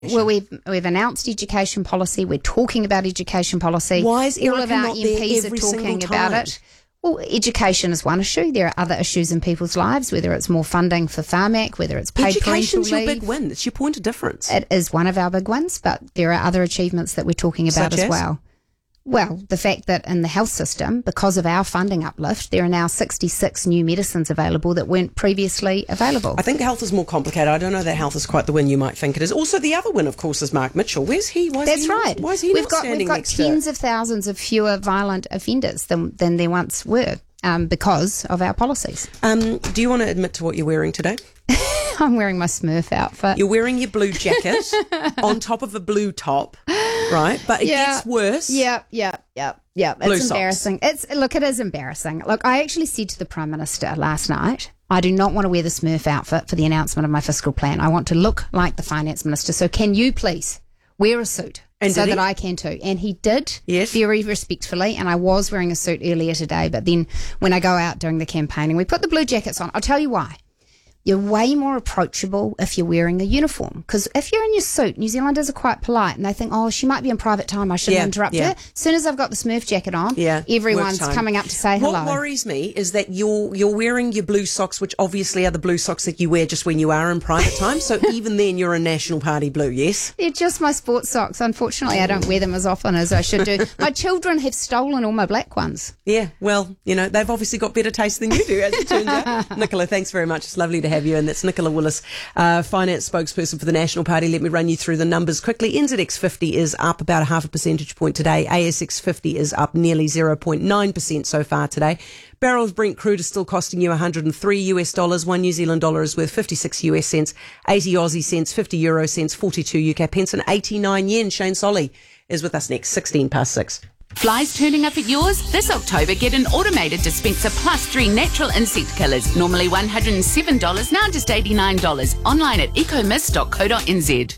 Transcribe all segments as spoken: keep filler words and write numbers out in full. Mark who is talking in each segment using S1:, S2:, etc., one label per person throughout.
S1: Well, we've we've announced education policy. We're talking about education policy.
S2: Why is
S1: all
S2: Erica
S1: of our
S2: not
S1: M
S2: there
S1: Ps are
S2: every
S1: talking
S2: single
S1: about
S2: time?
S1: it? Well, education is one issue. There are other issues in people's lives, whether it's more funding for Pharmac, whether it's paid
S2: Education's
S1: parental
S2: your
S1: leave.
S2: big win. It's your point of difference.
S1: It is one of our big ones, but there are other achievements that we're talking about
S2: Such
S1: as
S2: as?
S1: well. Well, the fact that in the health system, because of our funding uplift, there are now sixty-six new medicines available that weren't previously available.
S2: I think health is more complicated. I don't know that health is quite the win you might think it is. Also, the other win, of course, is Mark Mitchell. Where's he? Why is
S1: That's
S2: he not,
S1: right.
S2: Why is he
S1: we've
S2: not
S1: got
S2: standing
S1: we've got
S2: next
S1: tens
S2: to
S1: of thousands of fewer violent offenders than than there once were um, because of our policies.
S2: Um, do you want to admit to what you're wearing today?
S1: I'm wearing my Smurf outfit.
S2: You're wearing your blue jacket on top of a blue top, right? But it
S1: Yeah.
S2: gets worse.
S1: Yeah, yeah, yeah, yeah. It's
S2: Blue socks.
S1: embarrassing. It's look, it is embarrassing. Look, I actually said to the Prime Minister last night, I do not want to wear the Smurf outfit for the announcement of my fiscal plan. I want to look like the Finance Minister. So can you please wear a suit
S2: And
S1: so
S2: did he?
S1: that I can too? And he did,
S2: Yes.
S1: very respectfully. And I was wearing a suit earlier today, but then when I go out during the campaigning, we put the blue jackets on. I'll tell you why. You're way more approachable if you're wearing a uniform. Because if you're in your suit, New Zealanders are quite polite and they think, oh, she might be in private time, I shouldn't
S2: Yeah,
S1: interrupt
S2: yeah.
S1: her. As soon as I've got the Smurf jacket on,
S2: Yeah,
S1: everyone's
S2: work time.
S1: coming up to say hello.
S2: What worries me is that you're you're wearing your blue socks, which obviously are the blue socks that you wear just when you are in private time. So even then, you're a National Party blue, yes?
S1: They're just my sports socks. Unfortunately, I don't wear them as often as I should do. My children have stolen all my black ones.
S2: Yeah, well, you know, they've obviously got better taste than you do, as it turns out. Nicola, thanks very much. It's lovely to have you. And that's Nicola Willis, uh, finance spokesperson for the National Party. Let me run you through the numbers quickly. N Z X fifty is up about a half a percentage point today. A S X fifty is up nearly zero point nine percent so far today. Barrel of Brent crude is still costing you one hundred three US dollars. One New Zealand dollar is worth fifty-six US cents, eighty Aussie cents, fifty Euro cents, forty-two U K pence, and eighty-nine yen. Shane Solly is with us next, sixteen past six.
S3: Flies turning up at yours? This October, get an automated dispenser plus three natural insect killers. Normally one hundred seven dollars, now just eighty-nine dollars. Online at ecomist dot co dot n z.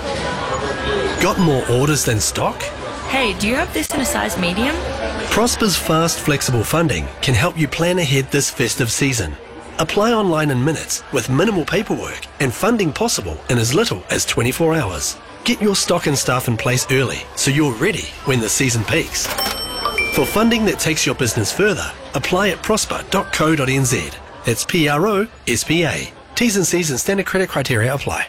S4: Got more orders than stock?
S5: Hey, do you have this in a size medium?
S4: Prosper's fast, flexible funding can help you plan ahead this festive season. Apply online in minutes with minimal paperwork and funding possible in as little as twenty-four hours. Get your stock and staff in place early so you're ready when the season peaks. For funding that takes your business further, apply at prosper dot co dot n z. That's P R O S P A. T's and C's and standard credit criteria apply.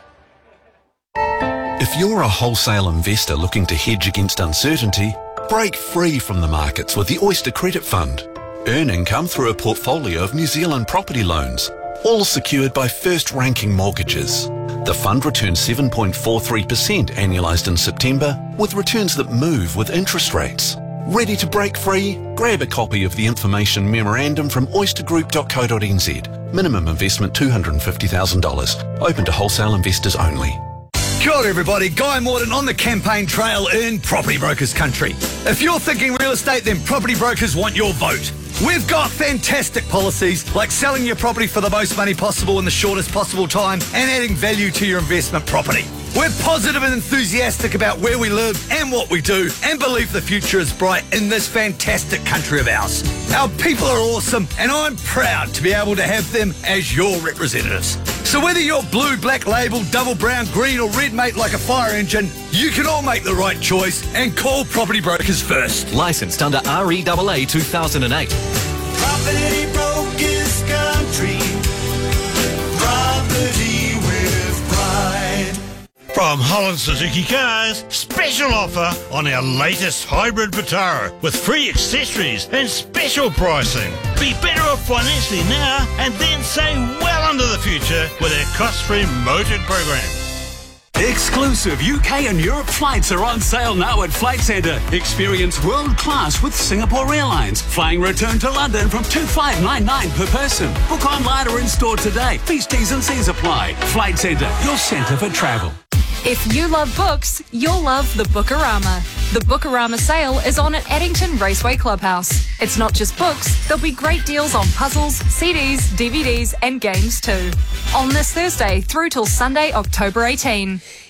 S6: If you're a wholesale investor looking to hedge against uncertainty, break free from the markets with the Oyster Credit Fund. Earn income through a portfolio of New Zealand property loans, all secured by first-ranking mortgages. The fund returns seven point four three percent annualised in September, with returns that move with interest rates. Ready to break free? Grab a copy of the information memorandum from oyster group dot co dot n z. Minimum investment two hundred fifty thousand dollars. Open to wholesale investors only.
S7: Kia ora everybody, Guy Morton on the campaign trail in Property Brokers country. If you're thinking real estate, then Property Brokers want your vote. We've got fantastic policies like selling your property for the most money possible in the shortest possible time and adding value to your investment property. We're positive and enthusiastic about where we live and what we do and believe the future is bright in this fantastic country of ours. Our people are awesome and I'm proud to be able to have them as your representatives. So whether you're blue, black label, double brown, green or red mate like a fire engine, you can all make the right choice and call Property Brokers first.
S8: Licensed under R E A A two thousand eight.
S9: Property Brokers country. Property with pride.
S10: From Holland Suzuki Cars, special offer on our latest hybrid Vitara with free accessories and special pricing. Be better off financially now and then save well into the future with our cost-free motored program.
S11: Exclusive U K and Europe flights are on sale now at Flight Centre. Experience world class with Singapore Airlines. Flying return to London from two thousand five hundred ninety-nine dollars per person. Book online or in store today. These T's and C's apply. Flight Centre, your centre for travel.
S12: If you love books, you'll love the Bookarama. The Bookarama sale is on at Addington Raceway Clubhouse. It's not just books, there'll be great deals on puzzles, C Ds, D V Ds and games too. On this Thursday through till Sunday, October eighteenth.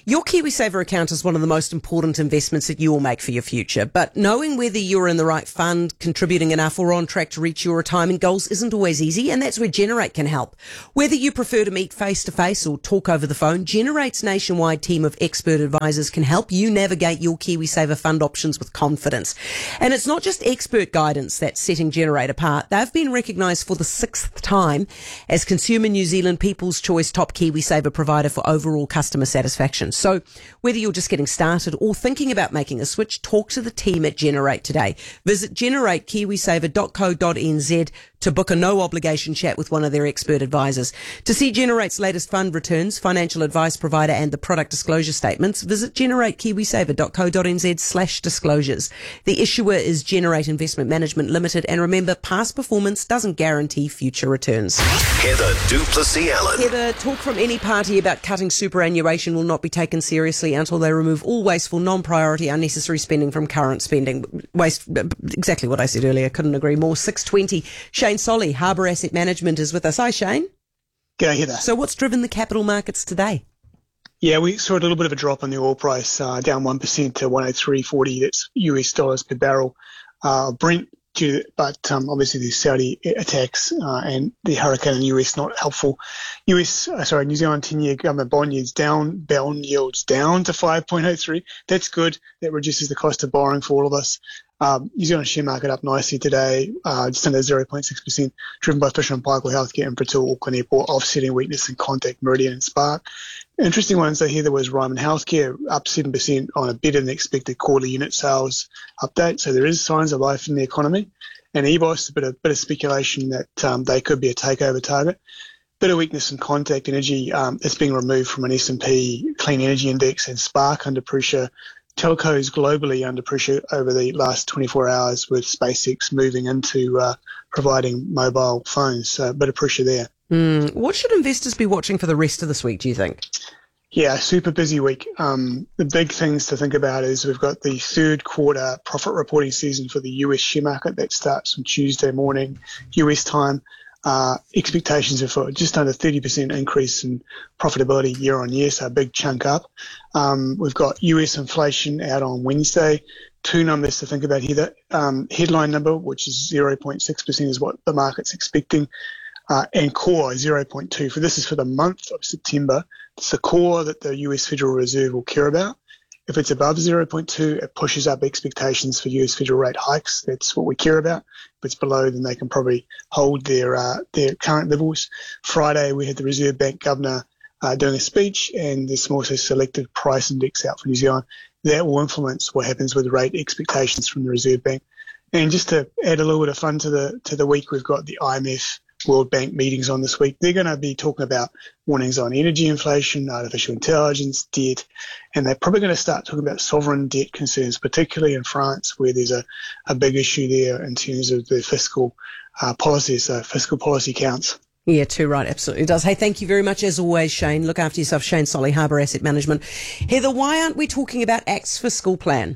S2: Your KiwiSaver account is one of the most important investments that you will make for your future. But knowing whether you're in the right fund, contributing enough, or on track to reach your retirement goals isn't always easy, and that's where Generate can help. Whether you prefer to meet face-to-face or talk over the phone, Generate's nationwide team of expert advisors can help you navigate your KiwiSaver fund options with confidence. And it's not just expert guidance that's setting Generate apart. They've been recognised for the sixth time as Consumer New Zealand People's Choice Top KiwiSaver provider for overall customer satisfaction. So whether you're just getting started or thinking about making a switch, talk to the team at Generate today. Visit generate kiwisaver dot co dot n z to book a no-obligation chat with one of their expert advisors. To see Generate's latest fund returns, financial advice provider and the product disclosure statements, visit generate kiwisaver dot co dot n z slash disclosures. The issuer is Generate Investment Management Limited, and remember, past performance doesn't guarantee future returns.
S4: Heather Duplessis Allen.
S2: Heather, talk from any party about cutting superannuation will not be taken seriously until they remove all wasteful, non-priority, unnecessary spending from current spending. Waste, exactly what I said earlier. Couldn't agree more. six twenty. Shane Solly, Harbour Asset Management, is with us. Hi, Shane.
S13: G'day, Heather.
S2: So what's driven the capital markets today?
S13: Yeah, we saw a little bit of a drop on the oil price, uh, down one percent to one oh three forty. That's U S dollars per barrel. Uh, Brent, due, but um, obviously the Saudi attacks uh, and the hurricane in the U S not helpful. U S, uh, sorry, New Zealand ten-year government bond yields down, bond yields down to five point oh three. That's good. That reduces the cost of borrowing for all of us. Um, New Zealand share market up nicely today, uh, just under zero point six percent, driven by Fisher and Paykel Healthcare and Infratil, Auckland Airport, offsetting weakness in Contact, Meridian and Spark. Interesting ones, though, here there was Ryman Healthcare up seven percent on a better than expected quarterly unit sales update. So there is signs of life in the economy. And E B O S, a bit of, bit of speculation that um, they could be a takeover target. Bit of weakness in Contact Energy. Um, it's being removed from an S and P Clean Energy Index, and Spark under pressure. Telcos globally under pressure over the last twenty-four hours, with SpaceX moving into uh, providing mobile phones. So a bit of pressure there.
S2: Mm. What should investors be watching for the rest of this week, do you think?
S13: Yeah, super busy week. Um, the big things to think about is we've got the third quarter profit reporting season for the U S share market that starts on Tuesday morning, U S time. Uh, expectations are for just under thirty percent increase in profitability year on year, so a big chunk up. Um, we've got U S inflation out on Wednesday. Two numbers to think about here. The um, headline number, which is zero point six percent, is what the market's expecting. Uh, and core zero point two. For this is for the month of September. It's the core that the U S Federal Reserve will care about. If it's above zero point two, it pushes up expectations for U S federal rate hikes. That's what we care about. If it's below, then they can probably hold their uh, their current levels. Friday, we had the Reserve Bank governor uh, doing a speech, and there's some also selected price index out for New Zealand. That will influence what happens with rate expectations from the Reserve Bank. And just to add a little bit of fun to the to the week, we've got the I M F World Bank meetings on this week. They're going to be talking about warnings on energy inflation, artificial intelligence, debt, and they're probably going to start talking about sovereign debt concerns, particularly in France, where there's a, a big issue there in terms of the fiscal uh, policies. So fiscal policy counts.
S2: Yeah, too right. Absolutely does. Hey, thank you very much as always, Shane. Look after yourself. Shane Solly, Harbour Asset Management. Heather, why aren't we talking about ACT's fiscal plan?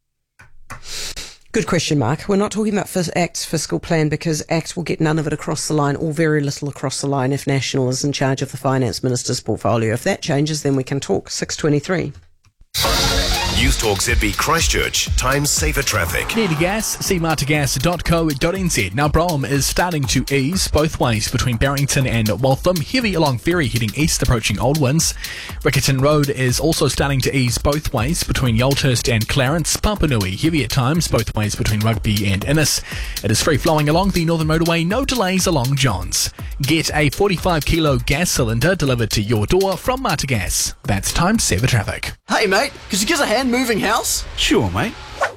S2: Good question, Mark. We're not talking about ACT's fiscal plan because ACT will get none of it across the line, or very little across the line, if National is in charge of the Finance Minister's portfolio. If that changes, then we can talk. six twenty-three.
S4: News Talk Z B Christchurch. Time saver traffic.
S14: Need gas? see marta gas dot co dot n z. Now, Brougham is starting to ease both ways between Barrington and Waltham. Heavy along Ferry heading east, approaching Old Winds. Riccarton Road is also starting to ease both ways between Yolthurst and Clarence. Papanui, heavy at times both ways between Rugby and Innis. It is free flowing along the Northern Motorway, no delays along Johns. Get a forty-five kilo gas cylinder delivered to your door from Marta Gas. That's time saver traffic.
S15: Hey mate, could you give us a hand moving house?
S11: Sure, mate.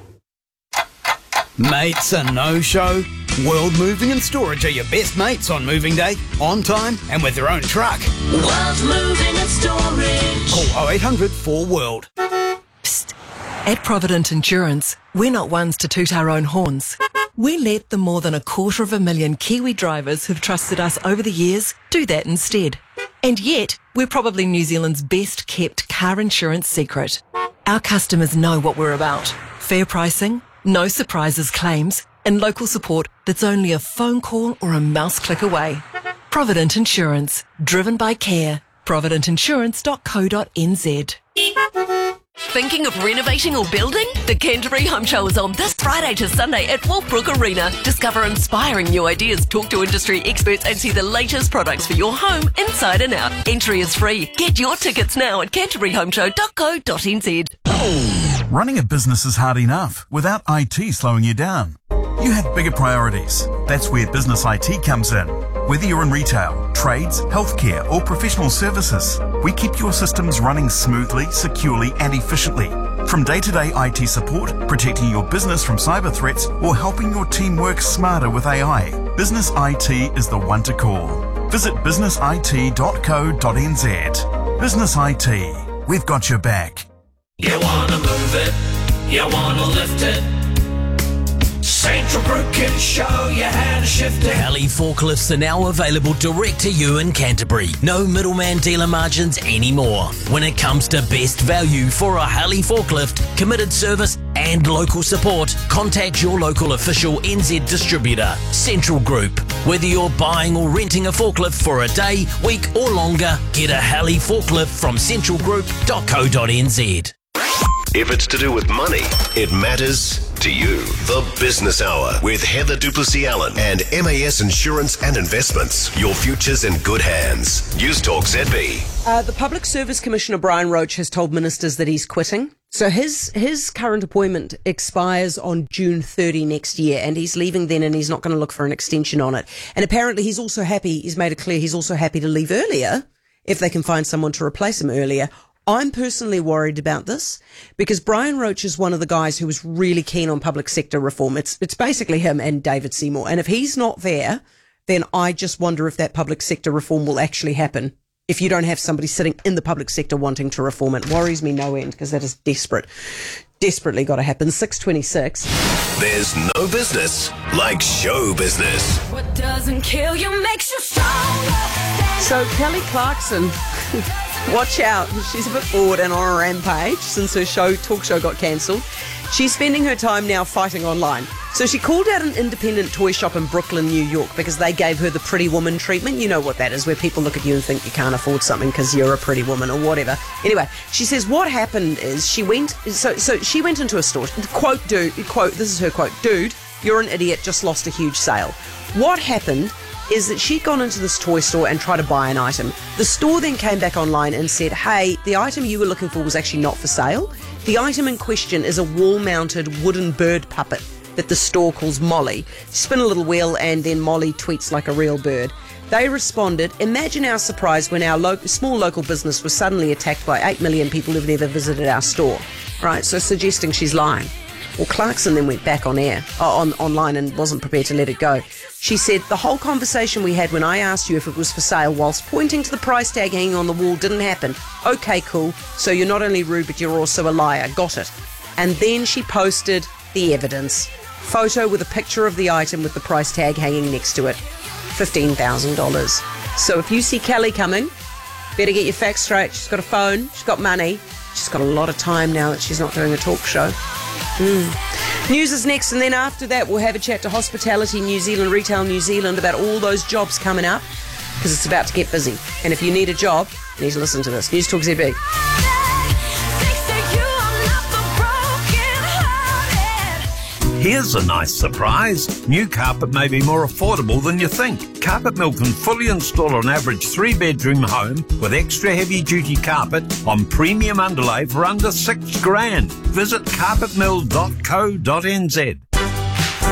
S15: Mates a no-show? World Moving and Storage are your best mates on moving day, on time and with their own truck.
S9: World Moving and Storage.
S15: Call oh eight hundred four world.
S16: Psst. At Provident Insurance, we're not ones to toot our own horns. We let the more than a quarter of a million Kiwi drivers who've trusted us over the years do that instead. And yet, we're probably New Zealand's best kept car insurance secret. Our customers know what we're about. Fair pricing, no surprises claims, and local support that's only a phone call or a mouse click away. Provident Insurance, driven by care. provident insurance dot co dot n z. Thinking of renovating or building? The Canterbury Home Show is on this Friday to Sunday at Wolfbrook Arena. Discover inspiring new ideas, talk to industry experts and see the latest products for your home inside and out. Entry is free. Get your tickets now at canterbury home show dot co dot n z.
S6: Running a business is hard enough without I T slowing you down. You have bigger priorities. That's where Business I T comes in. Whether you're in retail, trades, healthcare or professional services, we keep your systems running smoothly, securely and efficiently. From day-to-day I T support, protecting your business from cyber threats or helping your team work smarter with A I, Business I T is the one to call. Visit business I T dot co dot n z. Business I T, we've got your back.
S9: You wanna move it, you wanna lift it. Central Group can show you how to shift it.
S17: Heli forklifts are now available direct to you in Canterbury. No middleman dealer margins anymore. When it comes to best value for a Heli forklift, committed service and local support, contact your local official N Z distributor, Central Group. Whether you're buying or renting a forklift for a day, week or longer, get a Heli forklift from central group dot co dot n z.
S18: If it's to do with money, it matters to you. The Business Hour with Heather Duplessis Allen and M A S Insurance and Investments. Your future's in good hands. News Talk Z B.
S2: Uh, the Public Service Commissioner Brian Roach has told ministers that he's quitting. So his his current appointment expires on June thirtieth next year, and he's leaving then, and he's not going to look for an extension on it. And apparently he's also happy, he's made it clear he's also happy to leave earlier if they can find someone to replace him earlier. I'm personally worried about this because Brian Roach is one of the guys who was really keen on public sector reform. It's it's basically him and David Seymour. And if he's not there, then I just wonder if that public sector reform will actually happen. If you don't have somebody sitting in the public sector wanting to reform it, worries me no end because that is desperate. Desperately got to happen. six twenty-six.
S18: There's no business like show business.
S9: What doesn't kill you makes you stronger.
S2: So Kelly Clarkson, watch out. She's a bit bored and on a rampage since her show talk show got cancelled. She's spending her time now fighting online. So she called out an independent toy shop in Brooklyn, New York, because they gave her the pretty woman treatment. You know what that is, where people look at you and think you can't afford something because you're a pretty woman or whatever. Anyway, she says what happened is she went, so so she went into a store. Quote, dude, quote, this is her quote, dude, you're an idiot, just lost a huge sale. What happened is that she'd gone into this toy store and tried to buy an item. The store then came back online and said, hey, the item you were looking for was actually not for sale. The item in question is a wall-mounted wooden bird puppet that the store calls Molly. Spin a little wheel and then Molly tweets like a real bird. They responded, imagine our surprise when our lo- small local business was suddenly attacked by eight million people who've never visited our store. Right, so suggesting she's lying. Well, Clarkson then went back on air, uh, on online and wasn't prepared to let it go. She said, the whole conversation we had when I asked you if it was for sale whilst pointing to the price tag hanging on the wall didn't happen. Okay, cool. So you're not only rude, but you're also a liar. Got it. And then she posted the evidence. Photo with a picture of the item with the price tag hanging next to it. fifteen thousand dollars. So if you see Kelly coming, better get your facts straight. She's got a phone. She's got money. She's got a lot of time now that she's not doing a talk show. Mm. News is next, and then after that we'll have a chat to Hospitality New Zealand, Retail New Zealand about all those jobs coming up because it's about to get busy. And if you need a job, you need to listen to this. News Talk Z B.
S19: Here's a nice surprise. New carpet may be more affordable than you think. Carpet Mill can fully install an average three-bedroom home with extra heavy-duty carpet on premium underlay for under six grand. Visit carpet mill dot co dot n z.